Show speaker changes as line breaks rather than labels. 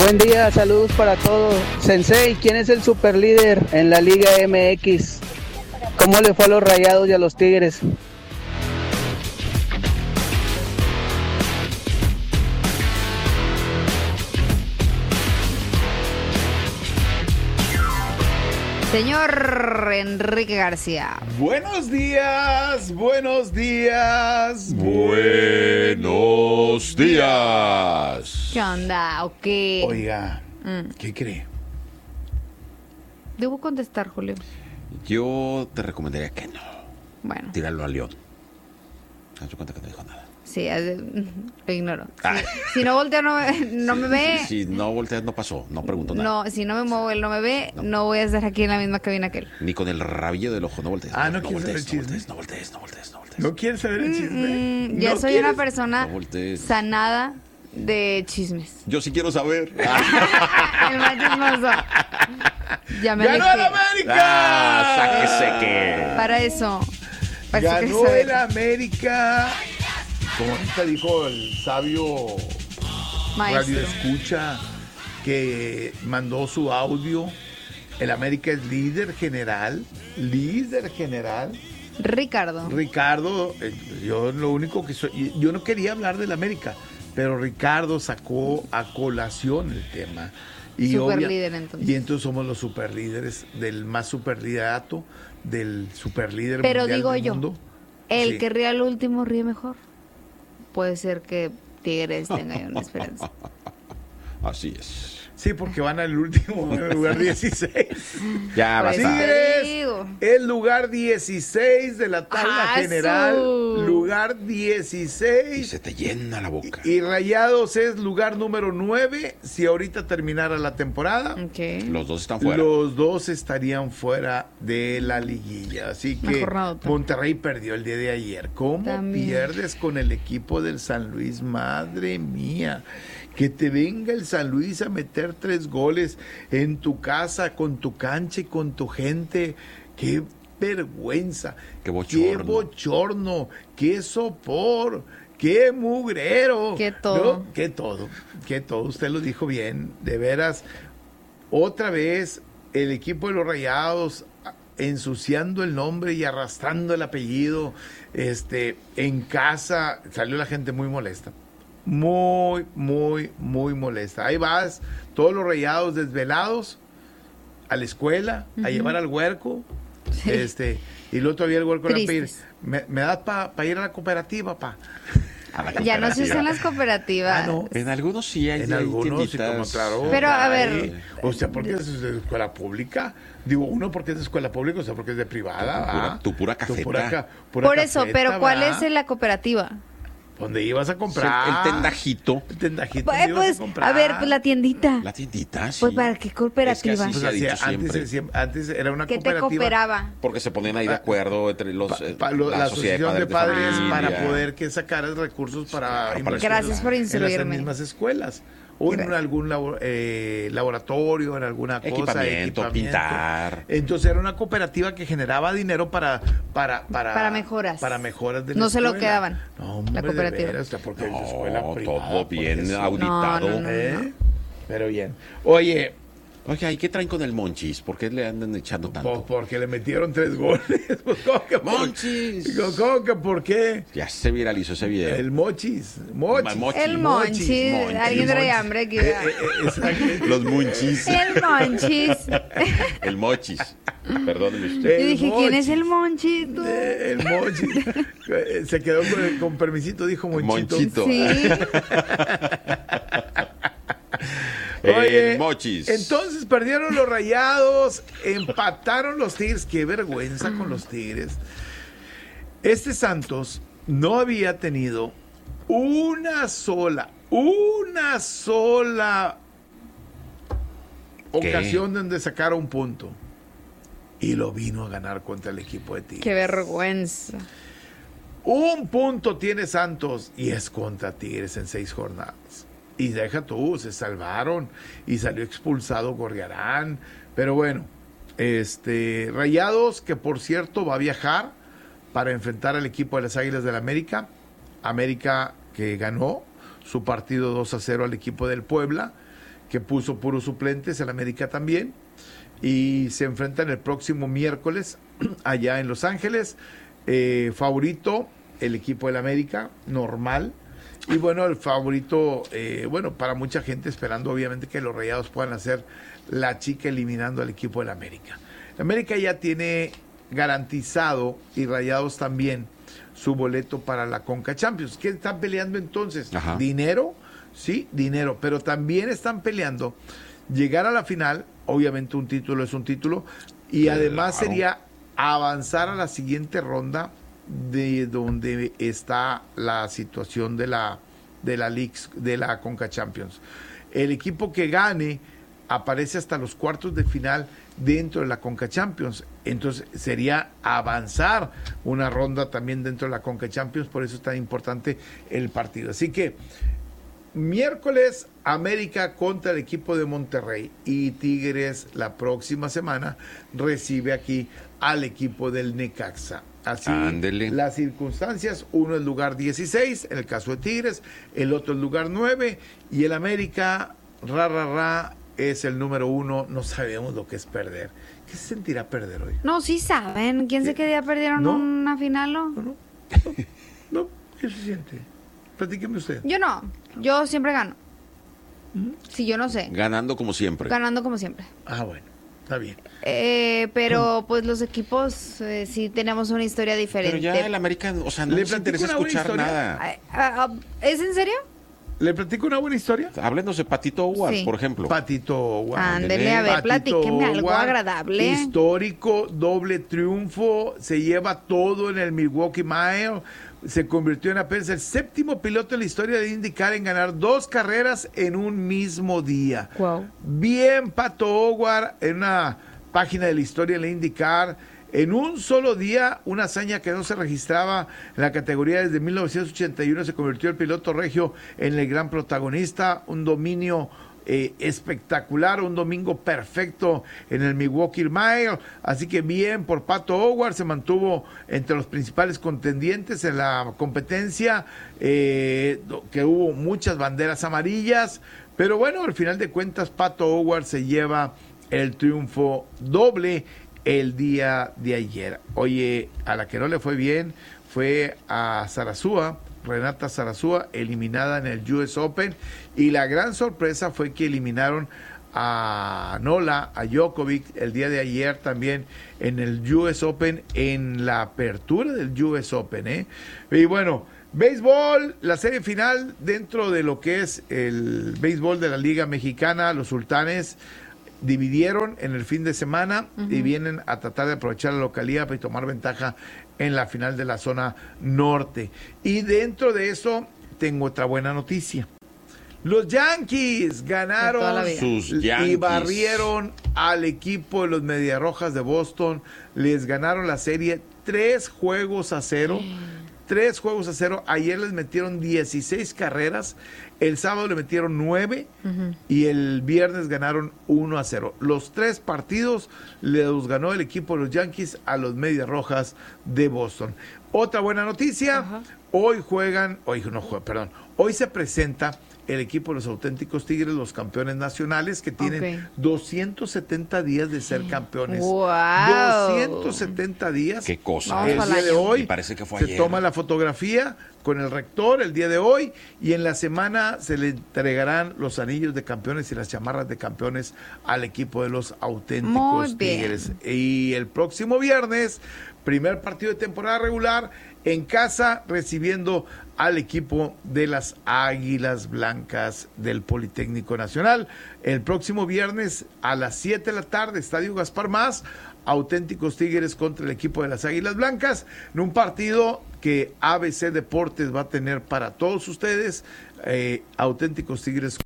Buen día, saludos para todos. Sensei, ¿quién es el superlíder en la Liga MX? ¿Cómo le fue a los Rayados y a los Tigres?
Señor Enrique García.
Buenos días, buenos días.
Buenos días.
¿Qué onda? ¿O qué?
Oiga, ¿qué cree?
Debo contestar, Julio.
Yo te recomendaría que no.
Bueno.
Tíralo a León. Haz de cuenta que no dijo nada.
Sí, lo ignoro. Si no volteo, no me ve.
Si no volteas, no pasó. No pregunto nada.
No, si no me muevo, él no me ve. No voy a estar aquí en la misma cabina que él.
Ni con el rabillo del ojo. No voltees.
No quieres saber el chisme.
No voltees.
¿No quieres saber el chisme?
Ya
¿No
soy
quieres?
una persona sanada de chismes.
Yo sí quiero saber.
El más chismoso. Ya me
¡Ganó
alejé.
el América!
Sáquese que.
Para eso.
Ganó el América. Como ahorita dijo el sabio
Maestro.
Radio Escucha, que mandó su audio. El América es líder general.
Ricardo.
Ricardo, yo lo único que soy, yo no quería hablar del América, pero Ricardo sacó a colación el tema. Y
Superlíder, entonces.
Y entonces somos los superlíderes del más superliderato, del superlíder
Pero
mundial
digo
del
yo,
mundo.
el
Sí.
que ríe al último ríe mejor. Puede ser que Tigres tenga ahí una esperanza.
Así es.
Sí, porque van al último lugar 16.
Ya
Pues
basta.
te digo.
El lugar 16 de la tabla
¡Asu!
general. Lugar 16.
Y se te llena la boca.
Y Rayados es lugar número 9. Si ahorita terminara la temporada,
Ok.
Los dos están fuera.
los dos estarían fuera de la liguilla. Así
Una
que
jornadota.
Monterrey perdió el día de ayer. ¿Cómo
También.
pierdes con el equipo del San Luis? Madre mía. Que te venga el San Luis a meter 3 goles en tu casa, con tu cancha y con tu gente. ¡Qué vergüenza!
Qué bochorno.
¡Qué bochorno! ¡Qué sopor! ¡Qué mugrero!
Qué todo.
¿No? ¡Qué todo! ¡Qué todo! Usted lo dijo bien. De veras, otra vez el equipo de los Rayados ensuciando el nombre y arrastrando el apellido. En casa salió la gente muy molesta. Muy molesta. Ahí vas, todos los Rayados desvelados a la escuela, a llevar al huerco.
Sí.
Y luego todavía el huerco le va a pedir,
Tristes.
¿me das para ir a la cooperativa, pa?
Ya no se usan las cooperativas.
No.
En algunos sí hay.
En algunos sí, como claro.
Pero, a
hay.
ver.
O sea, porque es de escuela pública. Digo, uno porque es de escuela pública, o sea, porque es de privada.
Tu pura cafeta.
pura
Por eso,
cafeta,
pero ¿cuál
¿va?
es la cooperativa?
¿Dónde ibas a comprar?
El tendajito.
El tendajito.
Pues,
¿dónde ibas a comprar?
a ver, pues la tiendita.
La tiendita, sí.
Pues, ¿para qué cooperativa?
Es que así
Pues
se ha
así,
dicho siempre.
antes era una
¿Qué te
cooperativa.
cooperaba?
Porque se ponían ahí de acuerdo entre los.
La asociación de padres
familia.
para poder que sacaras recursos para inversiones
Gracias por
en las
instruirme.
mismas escuelas o en algún laboratorio, en alguna cosa,
Equipamiento, pintar.
Entonces era una cooperativa que generaba dinero para
mejoras.
para mejoras de la
No se lo
escuela.
quedaban,
No, hombre,
la cooperativa.
de veras, o sea, porque es de escuela
No,
privada,
todo
pues,
bien
eso.
auditado.
No.
Pero bien. Oye,
Oye, ¿y qué traen con el Monchis? ¿Por qué le andan echando
pues
tanto?
porque le metieron 3 goles. Pues, ¿cómo que
¡Monchis!
¿Cómo que por qué?
Ya se viralizó ese video.
El Mochis.
El Monchis. Alguien trae hambre aquí.
Los Monchis.
El Monchis.
El Mochis. Perdóneme usted.
Yo dije, ¿quién es el Monchis? tú?
El Monchis. Se quedó con permisito, dijo Monchito.
Monchito.
Sí.
Oye,
El Mochis.
entonces perdieron los Rayados, empataron los Tigres. Qué vergüenza con los Tigres. Santos no había tenido una sola ocasión donde sacara un punto. Y lo vino a ganar contra el equipo de Tigres.
Qué vergüenza.
Un punto tiene Santos y es contra Tigres en 6 jornadas. Y deja tú, se salvaron y salió expulsado Gorriarán. Pero bueno, Rayados, que por cierto va a viajar para enfrentar al equipo de las Águilas del la América. América que ganó su partido 2-0 al equipo del Puebla, que puso puros suplentes, el América también, y se enfrentan el próximo miércoles allá en Los Ángeles. Favorito, el equipo del América, normal. Y bueno, el favorito, para mucha gente esperando obviamente que los Rayados puedan hacer la chica eliminando al equipo del América. El América ya tiene garantizado, y Rayados también, su boleto para la Conca Champions. ¿Qué están peleando entonces?
Ajá.
Dinero, sí, dinero, pero también están peleando llegar a la final. Obviamente un título es un título, y
Claro.
además sería avanzar a la siguiente ronda, de donde está la situación de la Leagues, de la Conca Champions. El equipo que gane aparece hasta los cuartos de final dentro de la Conca Champions. Entonces sería avanzar una ronda también dentro de la Conca Champions, por eso es tan importante el partido. Así que miércoles, América contra el equipo de Monterrey, y Tigres la próxima semana recibe aquí al equipo del Necaxa. Así
Ándele.
las circunstancias, uno es lugar 16, en el caso de Tigres, el otro es lugar 9, y el América, es el número 1, no sabemos lo que es perder. ¿Qué se sentirá perder hoy?
No, sí saben. ¿Quién sé qué día perdieron
¿No?
una final?
No, ¿qué se siente? Platíqueme usted.
Yo no. Yo siempre gano. Sí, yo no sé.
Ganando como siempre.
Ganando como siempre.
Ah, bueno, está bien.
Pero pues los equipos sí tenemos una historia diferente.
Pero ya el América, o sea, no
¿Le
nos interesa
platico una buena
escuchar
historia?
nada.
¿Es en serio?
¿Le platico una buena historia?
Háblenos de Patito Howard,
Sí.
por ejemplo.
Patito Howard.
Ándele, a ver,
Patito
platíqueme algo
Howard,
agradable.
Histórico, doble triunfo, se lleva todo en el Milwaukee Mile, se convirtió en apenas el 7º piloto en la historia de IndyCar en ganar 2 carreras en un mismo día.
Wow.
Bien, Pato Howard, en una página de la historia en la IndyCar, en un solo día, una hazaña que no se registraba en la categoría desde 1981, se convirtió el piloto regio en el gran protagonista, un dominio espectacular, un domingo perfecto en el Milwaukee Mile, así que bien por Pato Howard, se mantuvo entre los principales contendientes en la competencia, que hubo muchas banderas amarillas, pero bueno, al final de cuentas Pato Howard se lleva el triunfo doble el día de ayer. Oye, a la que no le fue bien fue a Sarasúa, Renata Sarasúa, eliminada en el US Open, y la gran sorpresa fue que eliminaron a Nola, a Djokovic, el día de ayer también en el US Open, en la apertura del US Open, Y bueno, béisbol, la serie final dentro de lo que es el béisbol de la Liga Mexicana, los Sultanes dividieron en el fin de semana y vienen a tratar de aprovechar la localidad y tomar ventaja en la final de la zona norte. Y dentro de eso tengo otra buena noticia. Los Yankees ganaron
De toda la vida.
Sus
y
Yankees.
barrieron al equipo de los Mediarrojas de Boston. Les ganaron la serie 3-0. 3-0. Ayer les metieron 16 carreras. El sábado le metieron 9 y el viernes ganaron 1-0. Los 3 partidos los ganó el equipo de los Yankees a los Medias Rojas de Boston. Otra buena noticia, hoy se presenta el equipo de los auténticos Tigres, los campeones nacionales, que tienen 270 días de ser campeones.
¡Wow!
270 días.
Qué cosa.
Vamos
El
al
día de
año.
hoy
Y parece que fue
se
ayer.
toma la fotografía con el rector el día de hoy, y en la semana se le entregarán los anillos de campeones y las chamarras de campeones al equipo de los auténticos
Muy bien.
Tigres. Y el próximo viernes, primer partido de temporada regular en casa, recibiendo al equipo de las Águilas Blancas del Politécnico Nacional. El próximo viernes a las 7 de la tarde, Estadio Gaspar Más, auténticos Tigres contra el equipo de las Águilas Blancas, en un partido que ABC Deportes va a tener para todos ustedes, auténticos Tigres